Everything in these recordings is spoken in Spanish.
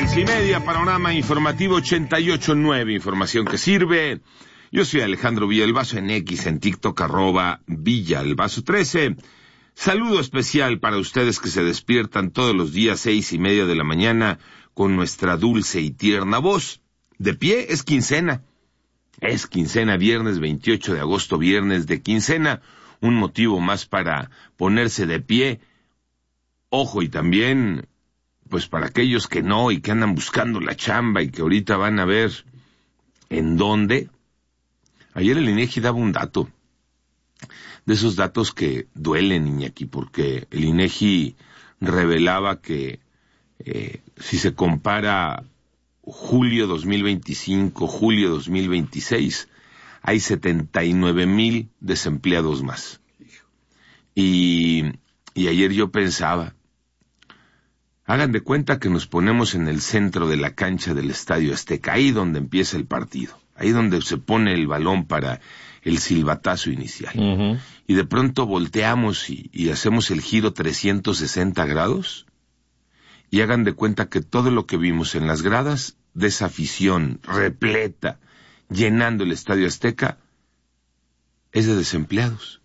6:30, panorama informativo 88.9, información que sirve. Yo soy Alejandro Villalbazo en X, en TikTok, @Villalbazo13. Saludo especial para ustedes que se despiertan todos los días 6:30 de la mañana con nuestra dulce y tierna voz. De pie es quincena. Es quincena, viernes 28 de agosto, viernes de quincena. Un motivo más para ponerse de pie. Ojo, y también, pues para aquellos que no y que andan buscando la chamba y que ahorita van a ver en dónde. Ayer el INEGI daba un dato, de esos datos que duelen, Iñaki, porque el INEGI revelaba que si se compara julio 2025, julio 2026, hay 79,000 desempleados más. Y ayer yo pensaba, hagan de cuenta que nos ponemos en el centro de la cancha del Estadio Azteca, ahí donde empieza el partido, ahí donde se pone el balón para el silbatazo inicial. Uh-huh. Y de pronto volteamos y hacemos el giro 360 grados, y hagan de cuenta que todo lo que vimos en las gradas de esa afición repleta, llenando el Estadio Azteca, es de desempleados,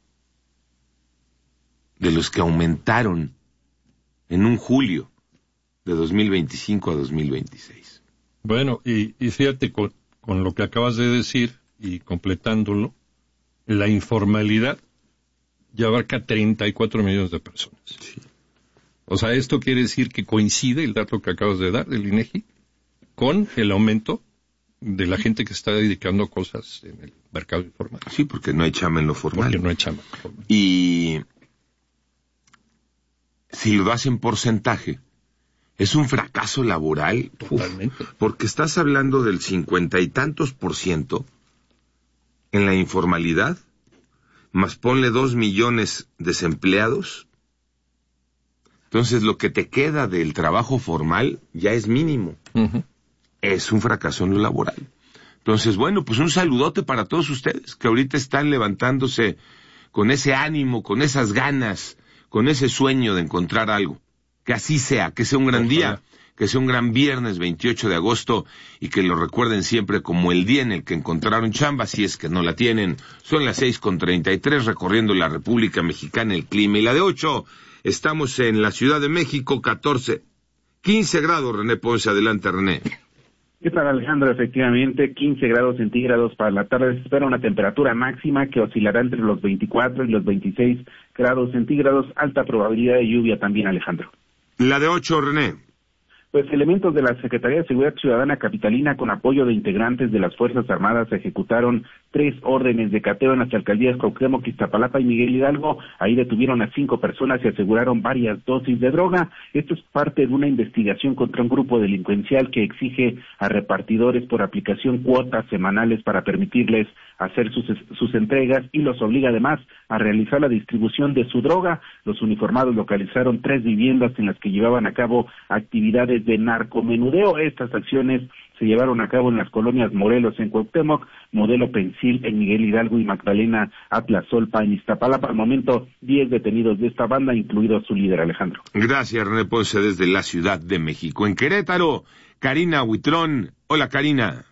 de los que aumentaron en un julio de 2025 a 2026. Bueno, y fíjate con lo que acabas de decir y completándolo, la informalidad ya abarca 34 millones de personas. Sí. O sea, esto quiere decir que coincide el dato que acabas de dar del INEGI con el aumento de la gente que está dedicando a cosas en el mercado informal. Sí, porque no hay chamba en lo formal. Porque no hay chamba en lo formal. Y si lo das en porcentaje, es un fracaso laboral. Totalmente. Porque estás hablando del 50 y tantos % en la informalidad, más ponle 2 millones desempleados. Entonces lo que te queda del trabajo formal ya es mínimo. Uh-huh. Es un fracaso en lo laboral. Entonces, bueno, pues un saludote para todos ustedes que ahorita están levantándose con ese ánimo, con esas ganas, con ese sueño de encontrar algo. Que así sea, que sea un gran día, que sea un gran viernes 28 de agosto y que lo recuerden siempre como el día en el que encontraron chamba, si es que no la tienen. Son las 6:33, recorriendo la República Mexicana, el clima y la de 8. Estamos en la Ciudad de México, 15 grados, René Ponce. Adelante, René. ¿Qué tal, Alejandro? Efectivamente, 15 grados centígrados para la tarde. Se espera una temperatura máxima que oscilará entre los 24 y los 26 grados centígrados. Alta probabilidad de lluvia también, Alejandro. La de 8, René. Pues elementos de la Secretaría de Seguridad Ciudadana capitalina, con apoyo de integrantes de las Fuerzas Armadas, ejecutaron 3 órdenes de cateo en las alcaldías Cuauhtémoc, Iztapalapa y Miguel Hidalgo. Ahí detuvieron a 5 personas y aseguraron varias dosis de droga. Esto es parte de una investigación contra un grupo delincuencial que exige a repartidores por aplicación cuotas semanales para permitirles hacer sus entregas y los obliga además a realizar la distribución de su droga. Los uniformados localizaron 3 viviendas en las que llevaban a cabo actividades de narcomenudeo. Estas acciones se llevaron a cabo en las colonias Morelos en Cuauhtémoc, Modelo Pensil en Miguel Hidalgo y Magdalena Atlazolpa en Iztapalapa. Al momento, 10 detenidos de esta banda, incluido su líder, Alejandro. Gracias, René Ponce, desde la Ciudad de México. En Querétaro, Karina Huitrón. Hola, Karina.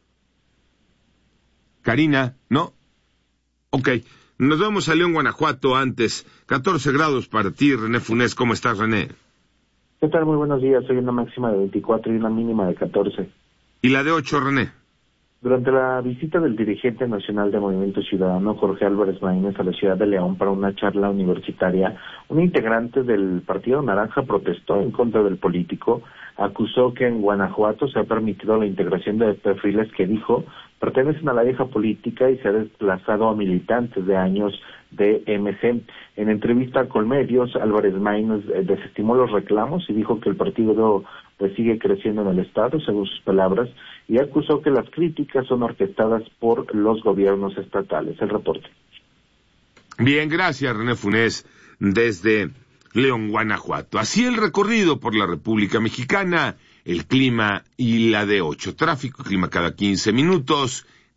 Karina, ¿no? Ok, nos vamos a León, Guanajuato antes. 14 grados para ti, René Funes. ¿Cómo estás, René? ¿Qué tal? Muy buenos días. Hoy una máxima de 24 y una mínima de 14. ¿Y la de 8, René? Durante la visita del dirigente nacional de Movimiento Ciudadano, Jorge Álvarez Maínez, a la ciudad de León para una charla universitaria, un integrante del Partido Naranja protestó en contra del político, acusó que en Guanajuato se ha permitido la integración de perfiles que dijo pertenecen a la vieja política y se ha desplazado a militantes de años de MC. En entrevista con medios, Álvarez Maínez desestimó los reclamos y dijo que el partido pues sigue creciendo en el Estado, según sus palabras, y acusó que las críticas son orquestadas por los gobiernos estatales. El reporte. Bien, gracias, René Funes, desde León, Guanajuato. Así el recorrido por la República Mexicana, el clima y la de 8. Tráfico, clima cada 15 minutos,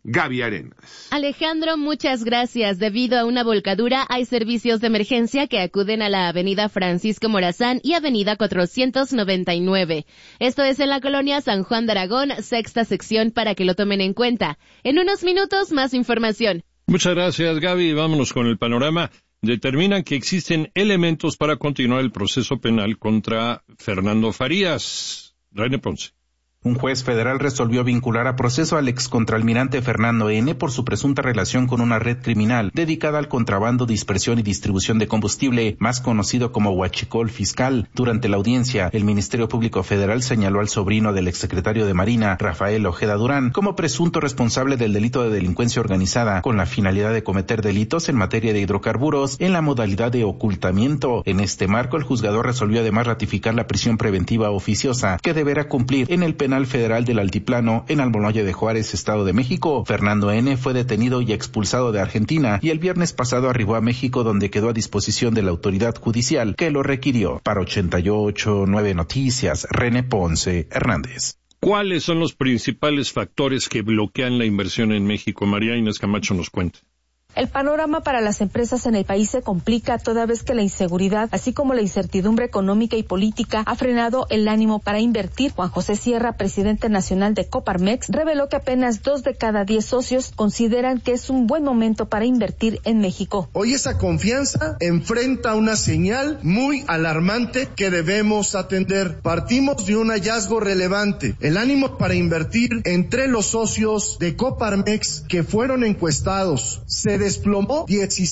Gaby Arenas. Alejandro, muchas gracias. Debido a una volcadura, hay servicios de emergencia que acuden a la avenida Francisco Morazán y avenida 499. Esto es en la colonia San Juan de Aragón, sexta sección, para que lo tomen en cuenta. En unos minutos, más información. Muchas gracias, Gaby. Vámonos con el panorama. Determinan que existen elementos para continuar el proceso penal contra Fernando Farías. René Ponce. Un juez federal resolvió vincular a proceso al excontralmirante Fernando N. por su presunta relación con una red criminal dedicada al contrabando, dispersión y distribución de combustible, más conocido como huachicol fiscal. Durante la audiencia, el Ministerio Público Federal señaló al sobrino del exsecretario de Marina, Rafael Ojeda Durán, como presunto responsable del delito de delincuencia organizada, con la finalidad de cometer delitos en materia de hidrocarburos en la modalidad de ocultamiento. En este marco, el juzgador resolvió además ratificar la prisión preventiva oficiosa que deberá cumplir en el penal federal del Altiplano en Almoloya de Juárez, Estado de México. Fernando N. fue detenido y expulsado de Argentina y el viernes pasado arribó a México, donde quedó a disposición de la autoridad judicial que lo requirió. Para 88.9 Noticias, René Ponce Hernández. ¿Cuáles son los principales factores que bloquean la inversión en México? María Inés Camacho nos cuenta. El panorama para las empresas en el país se complica toda vez que la inseguridad, así como la incertidumbre económica y política, ha frenado el ánimo para invertir. Juan José Sierra, presidente nacional de Coparmex, reveló que apenas 2 de cada 10 socios consideran que es un buen momento para invertir en México. Hoy esa confianza enfrenta una señal muy alarmante que debemos atender. Partimos de un hallazgo relevante. El ánimo para invertir entre los socios de Coparmex que fueron encuestados se desplomó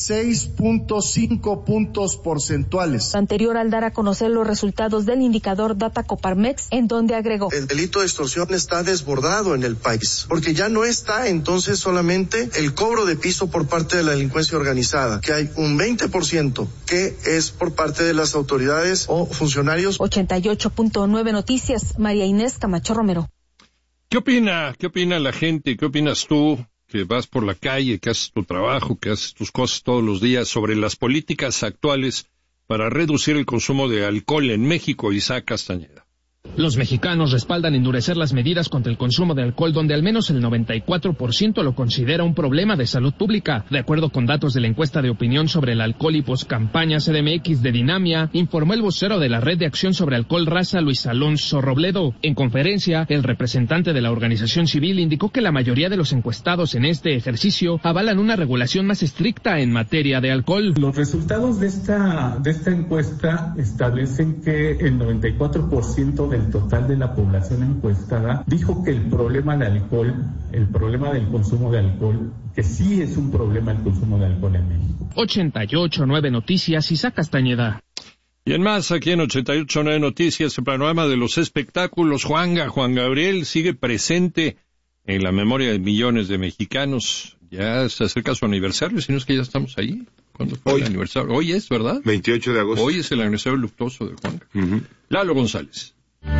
16.5 puntos porcentuales. Lo anterior al dar a conocer los resultados del indicador Data Coparmex, en donde agregó: el delito de extorsión está desbordado en el país, porque ya no está entonces solamente el cobro de piso por parte de la delincuencia organizada, que hay un 20% que es por parte de las autoridades o funcionarios. 88.9 Noticias, María Inés Camacho Romero. ¿Qué opina la gente? ¿Qué opinas tú, que vas por la calle, que haces tu trabajo, que haces tus cosas todos los días, sobre las políticas actuales para reducir el consumo de alcohol en México? Isaac Castañeda. Los mexicanos respaldan endurecer las medidas contra el consumo de alcohol, donde al menos el 94% lo considera un problema de salud pública. De acuerdo con datos de la encuesta de opinión sobre el alcohol y poscampaña CDMX de Dinamia, informó el vocero de la Red de Acción sobre Alcohol Raza, Luis Alonso Robledo. En conferencia, el representante de la organización civil indicó que la mayoría de los encuestados en este ejercicio avalan una regulación más estricta en materia de alcohol. Los resultados de esta encuesta establecen que el 94% del total de la población encuestada dijo que el problema del consumo de alcohol, que sí es un problema el consumo de alcohol en México. 88.9 Noticias, Isaac Castañeda. Y en más, aquí en 88.9 Noticias, el panorama de los espectáculos. Juan Gabriel sigue presente en la memoria de millones de mexicanos. Ya se acerca su aniversario, si no es que ya estamos ahí. ¿Cuándo fue el aniversario? Hoy es, ¿verdad? 28 de agosto. Hoy es el aniversario luctuoso de Juan. Lalo González.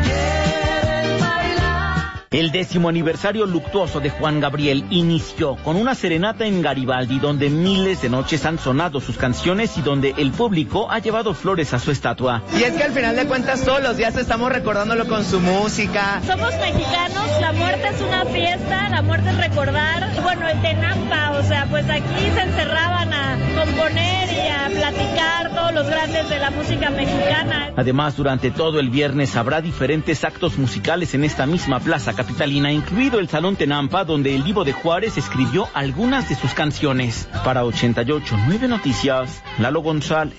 El 10º aniversario luctuoso de Juan Gabriel inició con una serenata en Garibaldi, donde miles de noches han sonado sus canciones y donde el público ha llevado flores a su estatua. Y es que al final de cuentas todos los días estamos recordándolo con su música. Somos mexicanos, la muerte es una fiesta, la muerte es recordar. Bueno, el Tenampa, o sea, pues aquí se encerraban a componer y a platicar todos los grandes de la música mexicana. Además, durante todo el viernes habrá diferentes actos musicales en esta misma plaza capitalina, incluido el Salón Tenampa, donde el Divo de Juárez escribió algunas de sus canciones. Para 88.9 Noticias, Lalo González.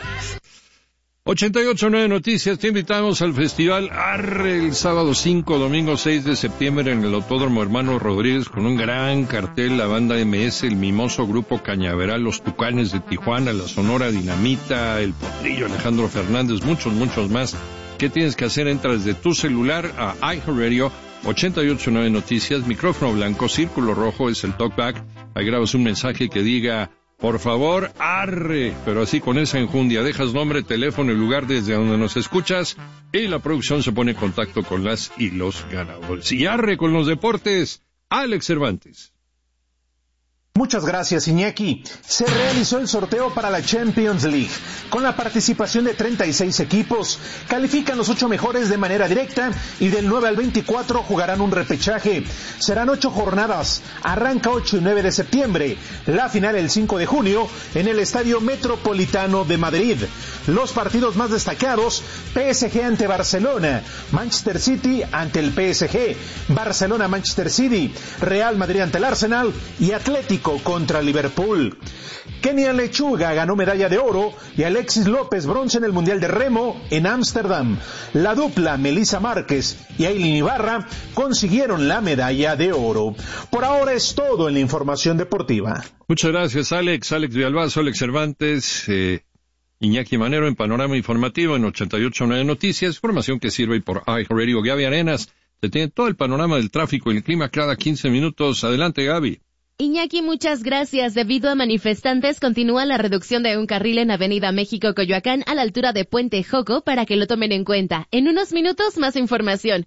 88.9 Noticias, te invitamos al Festival Arre el sábado 5, domingo 6 de septiembre en el Autódromo Hermano Rodríguez, con un gran cartel: la banda MS, el Mimoso, Grupo Cañaveral, los Tucanes de Tijuana, la Sonora Dinamita, el Potrillo, Alejandro Fernández, muchos más. ¿Qué tienes que hacer? Entras de tu celular a iHeartRadio, 88.9 Noticias, micrófono blanco, círculo rojo es el talkback. Ahí grabas un mensaje que diga: por favor, arre, pero así con esa enjundia. Dejas nombre, teléfono y lugar desde donde nos escuchas y la producción se pone en contacto con las y los ganadores. Y arre con los deportes, Alex Cervantes. Muchas gracias, Iñaki. Se realizó el sorteo para la Champions League. Con la participación de 36 equipos, califican los 8 mejores de manera directa y del 9 al 24 jugarán un repechaje. Serán 8 jornadas. Arranca 8 y 9 de septiembre. La final el 5 de junio en el Estadio Metropolitano de Madrid. Los partidos más destacados: PSG ante Barcelona, Manchester City ante el PSG, Barcelona-Manchester City, Real Madrid ante el Arsenal y Atlético contra Liverpool. Kenia Lechuga ganó medalla de oro y Alexis López bronce en el Mundial de Remo en Ámsterdam. La dupla Melissa Márquez y Ailín Ibarra consiguieron la medalla de oro. Por ahora es todo en la información deportiva. Muchas gracias, Alex Villalbazo, Alex Cervantes, Iñaki Manero en Panorama Informativo en 88.9 Noticias, información que sirve por iHeartRadio. Gaby Arenas, se tiene todo el panorama del tráfico y el clima cada 15 minutos. Adelante, Gaby. Iñaki, muchas gracias. Debido a manifestantes, continúa la reducción de un carril en Avenida México-Coyoacán a la altura de Puente Joco para que lo tomen en cuenta. En unos minutos, más información.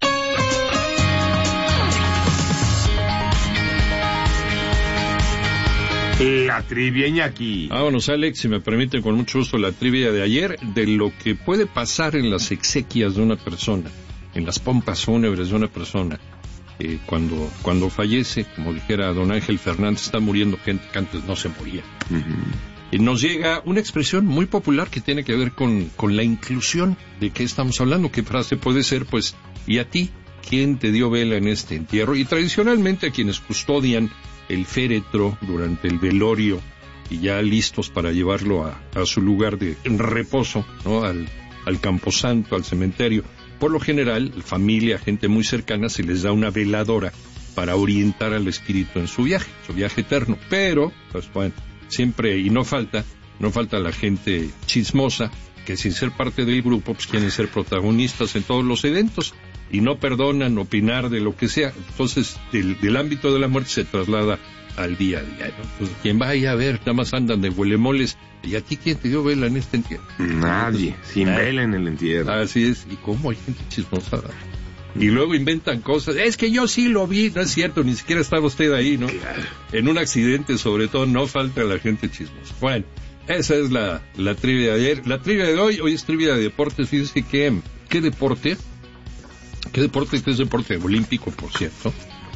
La trivia, Iñaki. Vámonos, Alex, si me permite, con mucho gusto, la trivia de ayer, de lo que puede pasar en las exequias de una persona, en las pompas fúnebres de una persona. Cuando fallece, como dijera don Ángel Fernández, está muriendo gente que antes no se moría. Y nos llega una expresión muy popular que tiene que ver con la inclusión. ¿De qué estamos hablando? ¿Qué frase puede ser? Pues, ¿y a ti? ¿Quién te dio vela en este entierro? Y tradicionalmente a quienes custodian el féretro durante el velorio y ya listos para llevarlo a su lugar de reposo, ¿no? Al camposanto, al cementerio. Por lo general, familia, gente muy cercana, se les da una veladora para orientar al espíritu en su viaje eterno. Pero, pues bueno, siempre, y no falta la gente chismosa, que sin ser parte del grupo, pues quieren ser protagonistas en todos los eventos, y no perdonan opinar de lo que sea. Entonces, del ámbito de la muerte se traslada al día a día, ¿no? Entonces, quien vaya a ver, nada más andan de huelemoles. ¿Y a ti quién te dio vela en este entierro? Nadie, sin vela en el entierro. Así es. ¿Y cómo hay gente chismosa? Y luego inventan cosas. Es que yo sí lo vi. No es cierto, ni siquiera estaba usted ahí, ¿no? Claro. En un accidente, sobre todo, no falta la gente chismosa. Bueno, esa es la trivia de ayer. La trivia de hoy es trivia de deportes. Fíjense que, ¿qué deporte? Que es deporte olímpico, por cierto,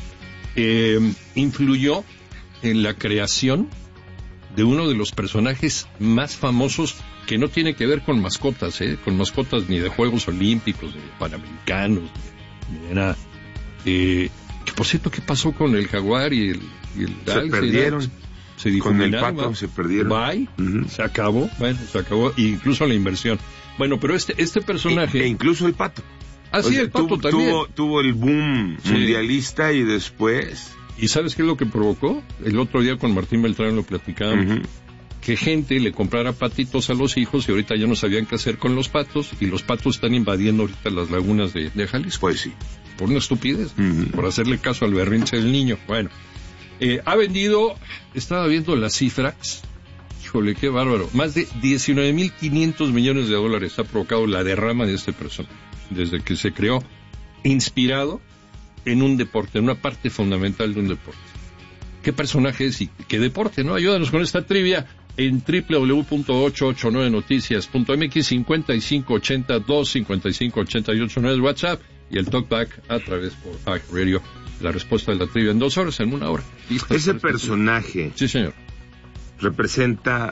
influyó en la creación de uno de los personajes más famosos, que no tiene que ver con mascotas, con mascotas ni de Juegos Olímpicos, ni de Panamericanos, ni de nada. Que por cierto, ¿qué pasó con el jaguar y el se perdieron. Se con el pato se perdieron. Bye, se acabó, incluso la inversión. Bueno, pero este personaje... E incluso el pato. Ah, sí, el pato también. Tuvo el boom mundialista y después... ¿Y sabes qué es lo que provocó? El otro día con Martín Beltrán lo platicábamos. Que gente le comprara patitos a los hijos y ahorita ya no sabían qué hacer con los patos, y los patos están invadiendo ahorita las lagunas de Jalisco. Pues sí. Por una estupidez, por hacerle caso al berrinche del niño. Bueno, ha vendido, estaba viendo las cifras, híjole, qué bárbaro, más de 19.500 millones de dólares ha provocado la derrama de este personaje, desde que se creó, inspirado en un deporte, en una parte fundamental de un deporte. ¿Qué personaje es y qué deporte, no? Ayúdanos con esta trivia en www.889noticias.mx. 5580-255-88 es WhatsApp, y el talkback a través por iHeartRadio. La respuesta de la trivia en 2 horas, en 1 hora. ¿Listo? Ese personaje... Sí, señor. ¿Representa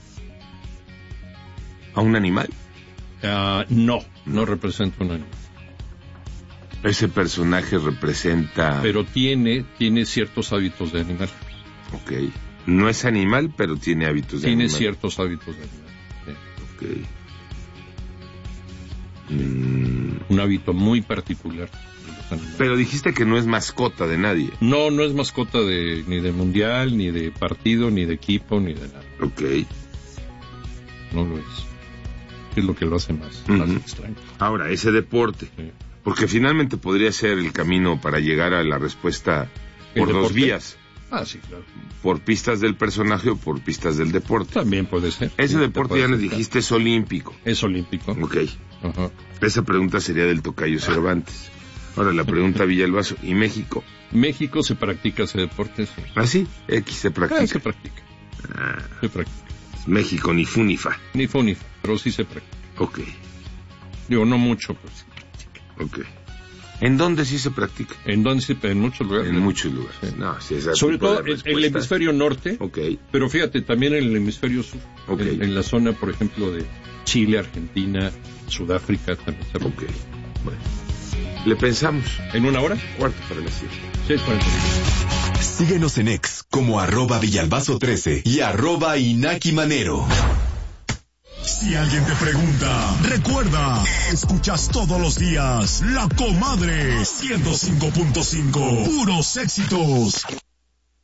a un animal? No representa un animal. Ese personaje representa... Pero tiene ciertos hábitos de animal. Ok. No es animal, pero tiene hábitos de animal. Tiene ciertos hábitos de animal. Sí. Ok. Un hábito muy particular. Pero dijiste que no es mascota de nadie. No es mascota ni de mundial, ni de partido, ni de equipo, ni de nada. Ok. No lo es. Es lo que lo hace más extraño. Ahora, ese deporte... Sí. Porque finalmente podría ser el camino para llegar a la respuesta por dos vías. Ah, sí, claro. Por pistas del personaje o por pistas del deporte. También puede ser. Ese deporte, ya nos dijiste, es olímpico. Es olímpico. Ok. Esa pregunta sería del tocayo Cervantes. Ahora la pregunta, Villalbazo, ¿y México? México se practica ese deporte, sí. ¿Ah, sí? X se practica. Se practica. Se practica. México, ni fu ni fa. Ni fu ni fa, pero sí se practica. Ok. Digo, no mucho, pero sí se practica. Ok. ¿En dónde sí se practica? En muchos lugares. En muchos lugares. Sí. No, si es sobre todo en el hemisferio norte, okay. Pero fíjate, también en el hemisferio sur, okay. en la zona, por ejemplo, de Chile, Argentina, Sudáfrica, también se practica. Ok, bueno. ¿Le pensamos? ¿En una hora? 4:45. 6:45. Síguenos en X como @Villalbazo13 y @Inaki Manero. Si alguien te pregunta, recuerda, escuchas todos los días La Comadre 105.5, puros éxitos.